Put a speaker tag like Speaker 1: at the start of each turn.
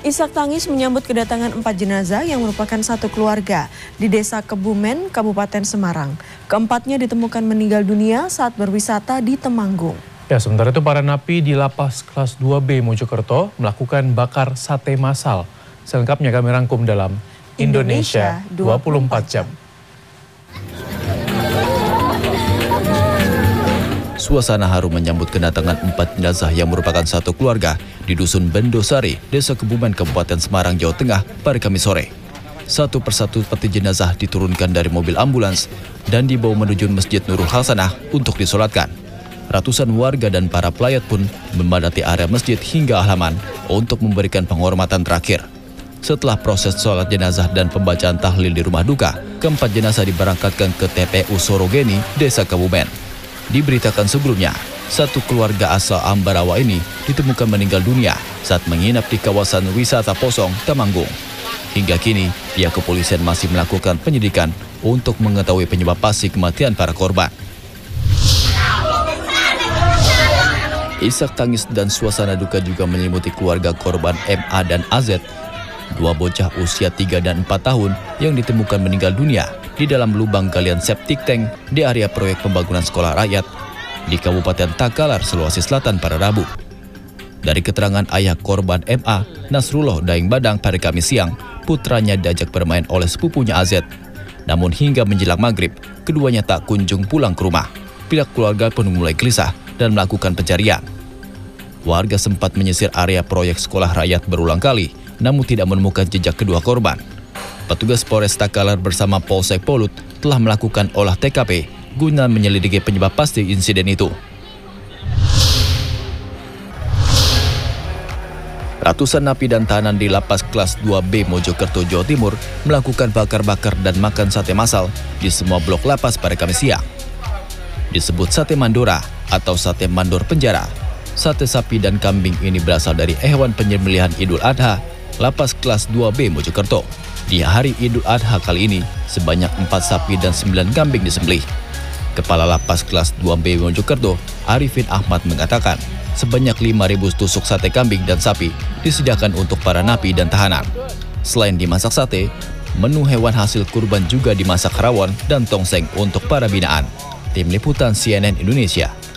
Speaker 1: Isak tangis menyambut kedatangan 4 jenazah yang merupakan satu keluarga di Desa Kebumen, Kabupaten Semarang. Keempatnya ditemukan meninggal dunia saat berwisata di Temanggung.
Speaker 2: Ya, sementara itu para napi di Lapas Kelas 2B Mojokerto melakukan bakar sate massal. Selengkapnya kami rangkum dalam Indonesia 24 Jam.
Speaker 3: Suasana haru menyambut kedatangan 4 jenazah yang merupakan satu keluarga di Dusun Bendosari, Desa Kebumen, Kabupaten Semarang, Jawa Tengah pada Kamis sore. Satu persatu peti jenazah diturunkan dari mobil ambulans dan dibawa menuju Masjid Nurul Hasanah untuk disolatkan. Ratusan warga dan para pelayat pun memadati area masjid hingga halaman untuk memberikan penghormatan terakhir. Setelah proses sholat jenazah dan pembacaan tahlil di rumah duka, keempat jenazah diberangkatkan ke TPU Sorogeni, Desa Kebumen. Diberitakan sebelumnya, satu keluarga asal Ambarawa ini ditemukan meninggal dunia saat menginap di kawasan wisata Posong, Temanggung. Hingga kini, pihak kepolisian masih melakukan penyidikan untuk mengetahui penyebab pasti kematian para korban. Isak tangis dan suasana duka juga menyelimuti keluarga korban MA dan AZ, dua bocah usia 3 dan 4 tahun yang ditemukan meninggal dunia di dalam lubang galian septic tank di area proyek pembangunan sekolah rakyat di Kabupaten Takalar, Sulawesi Selatan pada Rabu. Dari keterangan ayah korban MA, Nasrullah Daeng Badang pada Kamis siang, putranya diajak bermain oleh sepupunya AZ. Namun hingga menjelang maghrib, keduanya tak kunjung pulang ke rumah. Pihak keluarga pun mulai gelisah dan melakukan pencarian. Warga sempat menyisir area proyek sekolah rakyat berulang kali, namun tidak menemukan jejak kedua korban. Petugas Polres Takalar bersama Polsek Polut telah melakukan olah TKP guna menyelidiki penyebab pasti insiden itu. Ratusan napi dan tahanan di Lapas Kelas 2B Mojokerto, Jawa Timur melakukan bakar-bakar dan makan sate massal di semua blok lapas pada Kamis siang. Disebut sate mandora atau sate mandor penjara. Sate sapi dan kambing ini berasal dari hewan penyembelihan Idul Adha Lapas Kelas 2B Mojokerto. Di hari Idul Adha kali ini, sebanyak 4 sapi dan 9 kambing disembelih. Kepala Lapas Kelas 2B Mojokerto, Arifin Ahmad mengatakan, sebanyak 5.000 tusuk sate kambing dan sapi disediakan untuk para napi dan tahanan. Selain dimasak sate, menu hewan hasil kurban juga dimasak rawon dan tongseng untuk para binaan. Tim Liputan CNN Indonesia.